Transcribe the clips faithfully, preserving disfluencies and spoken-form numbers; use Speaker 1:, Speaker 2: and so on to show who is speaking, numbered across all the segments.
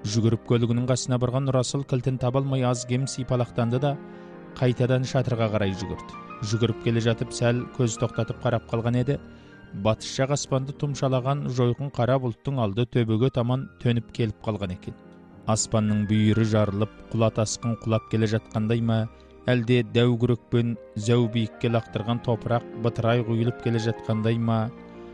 Speaker 1: Жүгіріп көлігінің қасына барған Нұрасыл кілтін таба алмай аз кем сипалақтанды да қайтадан шатырға қарай жүгірді. Жүгіріп келе жатып сәл көз тоқтатып қарап қалған еді. Батыс жақ аспанды тұмшалаған жойқын қара бұлттың алды төбеге таман төніп келіп қалған екен. Аспанның бүйірі жарылып, құла тасқын құлап келе жатқандай ма, әлде дәугүрекпен зәу биікке лақтырған топырақ бытырай құйылып келе жатқандай ма,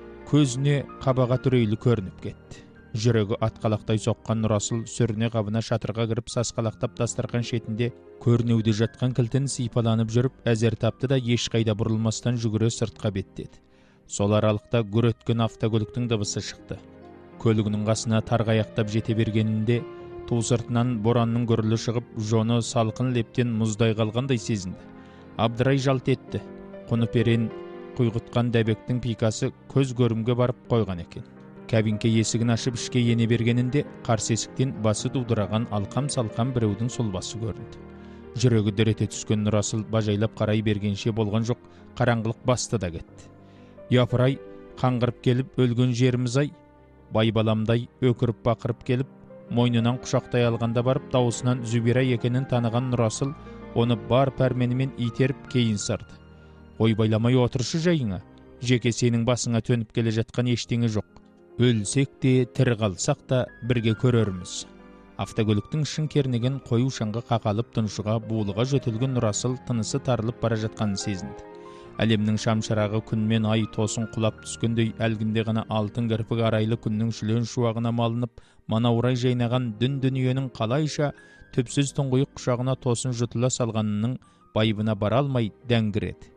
Speaker 1: көзіне қабаға түрейлі көрініп кетті. Жүрегі атқалақтай соққан Нұрасыл сүріне қабына шатырға кіріп сасқалақтап дастархан шетінде көрінеуде жатқан кілтін сипаланып жүріп, әзер тапты да ешқайда бұрылмастан жүгіре сыртқа беттеді. Сол аралықта гүр еткен автокөліктің дыбысы шықты. Көлігінің қасына тарғаяқтап жете бергенінде ту сыртынан боранның гүрілі шығып, жоны салқын лептен мұздай қалғандай сезінді. Абдырай жалт етті. Құныперен құйғытқан дәбектің пикасы көз көрімге барып қойған екен. Кабинке есігін ашып ішке ене бергенінде қарсы есіктен басы дудыраған алқам-салқам біреудің сұлбасы көрінді. Жүрегі дір ете түскен Нұрасыл бажайлап қарай бергенше болған жоқ, қараңғылық басты да кетті. Япырай, қаңғырып келіп өлген жеріміз-ай, байбаламдай өкіріп бақырып келіп, мойнынан құшақтай алғанда барып дауысынан Зүбира екенін таныған Нұрасыл оны бар пәрменімен итеріп кейін сарды. Ой, байламай отыршы жайыңа, жеке сенің басыңа төніп келе жатқан ештеңе жоқ. Өлсек те, тірі қалсақ та бірге көрерміз. Автокөліктің ішін кернеген қою шаңға қақалып тұншыға буылыға жөтелген Нұрасыл тынысы тарылып бара жатқанын сезінді. Әлемнің шамшырағы күнмен ай тосын құлап түскендей әлгінде ғана алтын кірпік арайлы күннің шүлен шуағына малынып, манаурай жайнаған дүн дүниенің қалайша түпсіз тұңғиық құшағына тосын жұтыла салғанының байыбына бара алмай дәңгіреді.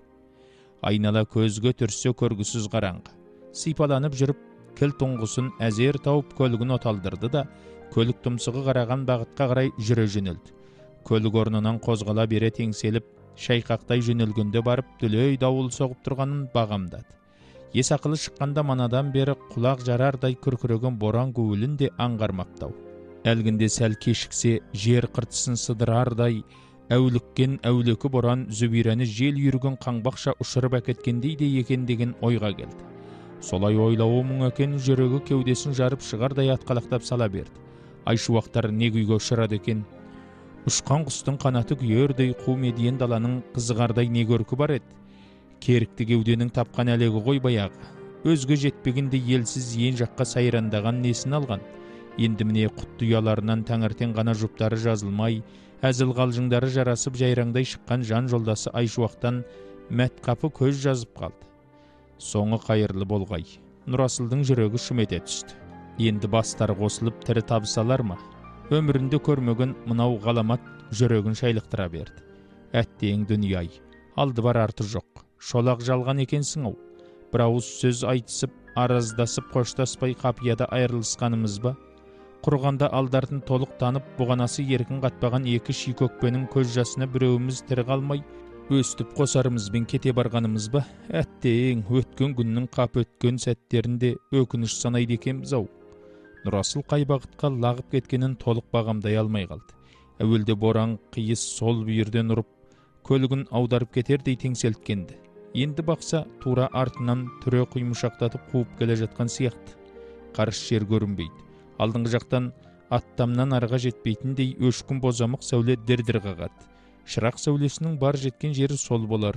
Speaker 1: Айнала көзге түрсе көргісіз қараңғы. Сипаланып жүріп, кіл тұңғысын әзер тауып көлігін оталдырды да, көлік тұмсығы қараған бағытқа қарай жүре жөнелді. Көлік орнынан қозғала бере теңселіп, шайқақтай жөнелгенде барып дүлей дауыл соғып тұрғанын бағамдады. Ес ақылы шыққанда манадан бері құлақ жарардай күркіреген боран гуілін де аңғармаптау. Әлгінде сәл кешіксе жер қыртысын сыдырардай әуліккен әулекі боран Зүбираны жел үйірген қаңбақша ұшырып әкеткендей де екен деген ойға келді. Солай ойлауы мұң екен, жүрегі кеудесін жарып шығардай атқалақтап сала берді. Айшуақтар не күйге ұшырады екен? Ұшқан құстың қанаты күйердей қу медиен даланың қызығардай не көркі бар еді. Керікті кеуденің тапқан әлегі ғой баяғы. Өзге жетпегенде елсіз ен жаққа сайрандаған несін алған. Енді міне құтты ұяларынан таңертең ғана жұптары жазылмай, әзіл қалжыңдары жарасып жайраңдай шыққан жан жолдасы Айшуақтан мәтқапы көз жазып қалды. Соңы қайырлы болғай. Нұрасылдың жүрегі шым ете түсті. Енді бастары қосылып тірі табысалар ма? Өмірінде көрмеген мынау ғаламат жүрегін шайлықтыра берді. Әттең дүние-ай, алды бар арты жоқ. Шолақ жалған екенсің ау. Бір ауыз сөз айтысып, араздасып, қоштаспай қапияда айырылысқанымыз ба? Құрғанда алдартын толық танып, бұғанасы еркін қатпаған екі шикөкпенің көз жасына біреуіміз тірі қалмай, өстіп қосарымызбен кете барғанымыз ба? Әттең, өткен күннің қап өткен сәттерінде өкініш санайды екенбіз ау. Нұрасыл қай бағытқа лағып кеткенін толық бағамдай алмай қалды. Әуелде боран қиыс сол бүйірден ұрып, көлігін аударып кетердей теңселткенді. Енді бақса, тура артынан түре құймышақтатып қуып келе жатқан сияқты. Қарыс жер көрінбейді. Алдыңғы жақтан аттамнан арға жетпейтіндей өшкін бозамық сәуле дір-дір қағады. Шырақ сәулесінің бар жеткен жері сол болар.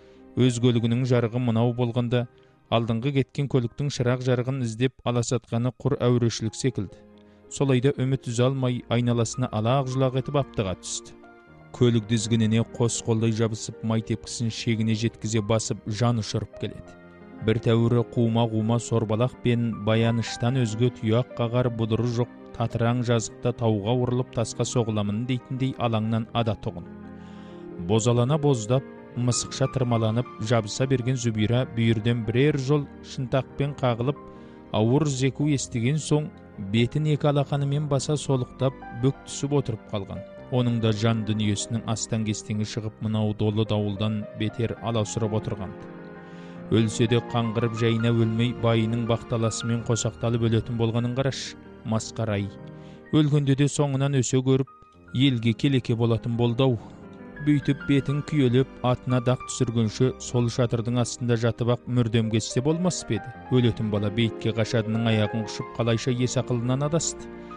Speaker 1: Өз көлігінің жарығы мынау болғанда, алдыңғы кеткен көліктің шырақ жарығын іздеп аласатқаны құр әурешілік секілді. Солайда үміт үзе алмай айналасына алақ-жұлақ етіп аптыға түсті. Көлік дізгініне қос қолдай жабысып, май тепкісін шегіне жеткізе басып, жан ұшырып келеді. Бір тәуірі қума-қума сорбалақ пен баяныштан өзге тұяқ қағар бұдыры жоқ татыраң жазықта тауға ұрылып тасқа соғыламын дейтіндей алаңнан ада тұғын. Бозалана боздап, мысықша тырмаланып жабыса берген Зүбира бүйірден бірер жол шынтақпен қағылып, ауыр зеку естіген соң бетін екі алақанымен баса солықтап бүк түсіп отырып қалған. Оның да жан дүниесінің астан кестеңі шығып мынау долы дауылдан бетер алаусырап отырғанды. Өлсе де қаңғырып жайына өлмей байының бақталасымен қосақталып өлетін болғанын қараш, масқарай. Өлгенде де соңынан өсе көріп, елге келеке болатын болдау. Бүйтіп бетін күйелеп, атына дақ түсіргенше сол шатырдың астында жатып ақ мүрдем кетсе болмас педі. Өлетін бала бейтке қашадының аяғын құшып қалайша ес ақылынан адасты.